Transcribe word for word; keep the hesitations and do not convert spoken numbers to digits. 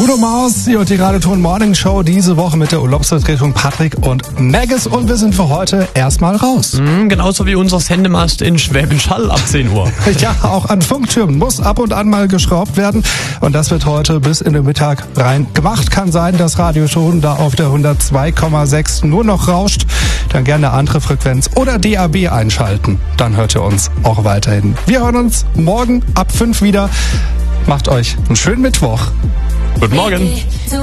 Bruno Mars hier und die Radioton Morning Show diese Woche mit der Urlaubsvertretung Patrick und Maggis und wir sind für heute erstmal raus. Mhm, genauso wie unser Sendemast in Schwäbisch Hall ab zehn Uhr. Ja, auch an Funktürmen muss ab und an mal geschraubt werden und das wird heute bis in den Mittag rein gemacht. Kann sein, dass Radioton da auf der hundertzwei Komma sechs nur noch rauscht. Dann gerne eine andere Frequenz oder D A B einschalten. Dann hört ihr uns auch weiterhin. Wir hören uns morgen ab fünf wieder. Macht euch einen schönen Mittwoch. Guten Morgen.